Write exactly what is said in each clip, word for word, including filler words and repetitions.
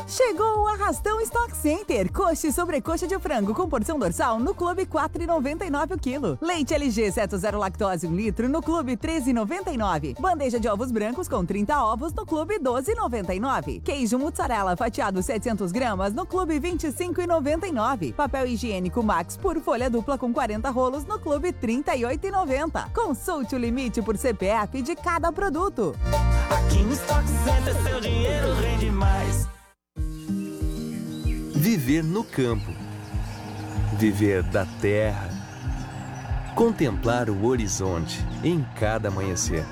Chegou o Arrastão Stock Center. Coxa e sobrecoxa de frango com porção dorsal no Clube quatro reais e noventa e nove centavos o quilo. Leite L G Seto Zero Lactose um litro no Clube treze reais e noventa e nove centavos. Bandeja de ovos brancos com trinta ovos no Clube doze reais e noventa e nove centavos. Queijo mussarela fatiado setecentas gramas no Clube vinte e cinco reais e noventa e nove centavos. Papel higiênico Max por folha dupla com quarenta rolos no Clube trinta e oito reais e noventa centavos. Consulte o limite por C P F de cada produto. Aqui no Stock Center seu dinheiro rende mais. Viver no campo. Viver da terra. Contemplar o horizonte em cada amanhecer.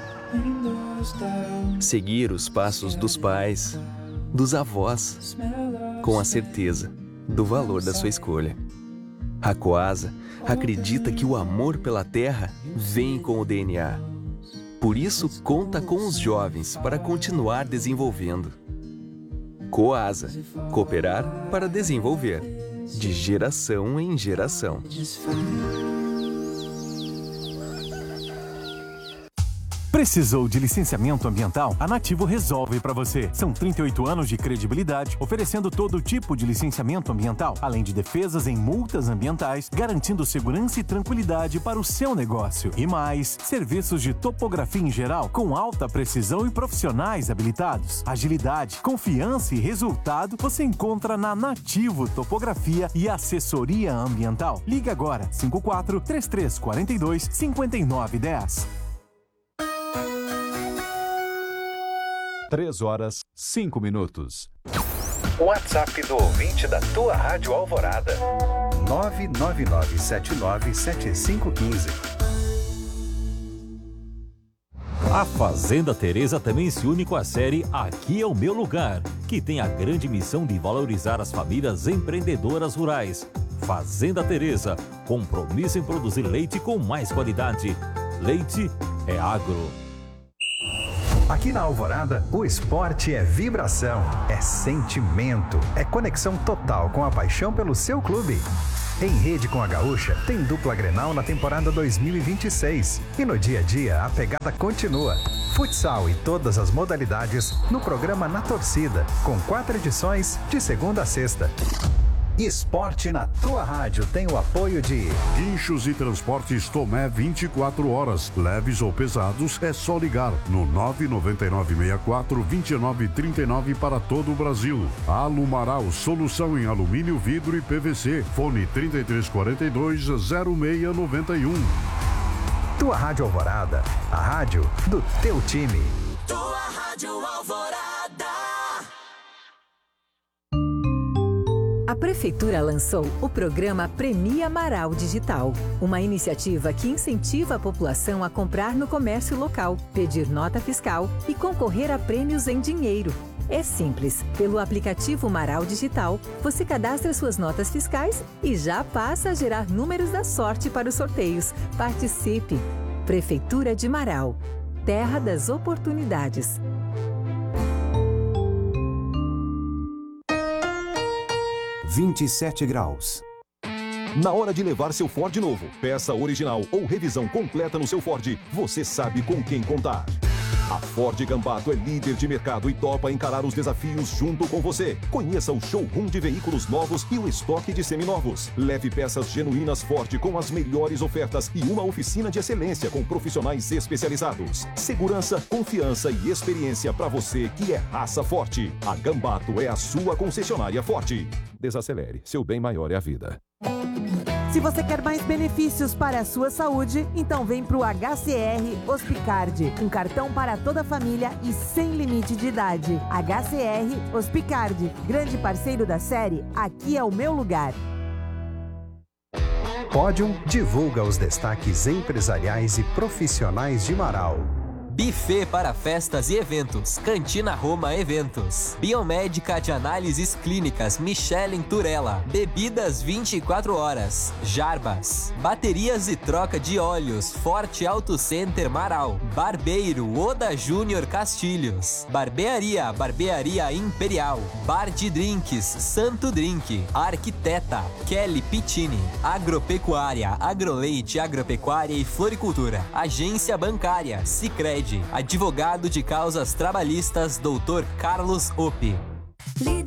Seguir os passos dos pais, dos avós, com a certeza do valor da sua escolha. A Coasa acredita que o amor pela terra vem com o D N A. Por isso, conta com os jovens para continuar desenvolvendo. Coasa, cooperar para desenvolver, de geração em geração. Precisou de licenciamento ambiental? A Nativo resolve para você. São trinta e oito anos de credibilidade, oferecendo todo tipo de licenciamento ambiental, além de defesas em multas ambientais, garantindo segurança e tranquilidade para o seu negócio. E mais, serviços de topografia em geral, com alta precisão e profissionais habilitados. Agilidade, confiança e resultado você encontra na Nativo Topografia e Assessoria Ambiental. Ligue agora, cinco quatro, três três quatro dois, cinco nove um zero. Três horas, cinco minutos. WhatsApp do ouvinte da tua Rádio Alvorada. nove nove nove sete nove sete cinco um cinco. A Fazenda Teresa também se une com a série Aqui é o Meu Lugar, que tem a grande missão de valorizar as famílias empreendedoras rurais. Fazenda Teresa, compromisso em produzir leite com mais qualidade. Leite é agro. Aqui na Alvorada, o esporte é vibração, é sentimento, é conexão total com a paixão pelo seu clube. Em rede com a Gaúcha, tem dupla Grenal na temporada dois mil e vinte e seis. E no dia a dia, a pegada continua. Futsal e todas as modalidades no programa Na Torcida, com quatro edições de segunda a sexta. Esporte na tua rádio tem o apoio de Guinchos e Transportes Tomé vinte e quatro horas. Leves ou pesados, é só ligar no nove nove nove seis quatro dois nove três nove para todo o Brasil. Alumaral, solução em alumínio, vidro e P V C. Fone trinta e três quarenta e dois, zero seis noventa e um. Tua Rádio Alvorada, a rádio do teu time. Tua Rádio Alvorada. A Prefeitura lançou o programa Premia Amaral Digital, uma iniciativa que incentiva a população a comprar no comércio local, pedir nota fiscal e concorrer a prêmios em dinheiro. É simples. Pelo aplicativo Amaral Digital, você cadastra suas notas fiscais e já passa a gerar números da sorte para os sorteios. Participe! Prefeitura de Marau. Terra das Oportunidades. vinte e sete graus. Na hora de levar seu Ford novo, peça original ou revisão completa no seu Ford, você sabe com quem contar. A Ford Gambato é líder de mercado e topa encarar os desafios junto com você. Conheça o showroom de veículos novos e o estoque de seminovos. Leve peças genuínas Ford com as melhores ofertas e uma oficina de excelência com profissionais especializados. Segurança, confiança e experiência para você que é raça forte. A Gambato é a sua concessionária Ford. Desacelere, seu bem maior é a vida. Se você quer mais benefícios para a sua saúde, então vem para o H C R Hospicard, um cartão para toda a família e sem limite de idade. H C R Hospicard, grande parceiro da série Aqui é o Meu Lugar. Pódium divulga os destaques empresariais e profissionais de Marau. Buffet para festas e eventos, Cantina Roma Eventos. Biomédica de análises clínicas, Michelin Turella. Bebidas vinte e quatro horas, Jarbas. Baterias e troca de óleos, Forte Auto Center Marau. Barbeiro, Oda Júnior Castilhos. Barbearia, Barbearia Imperial. Bar de Drinks, Santo Drink. Arquiteta, Kelly Pittini. Agropecuária, Agroleite, Agropecuária e Floricultura. Agência Bancária, Sicredi. Advogado de causas trabalhistas, doutor Carlos Opi.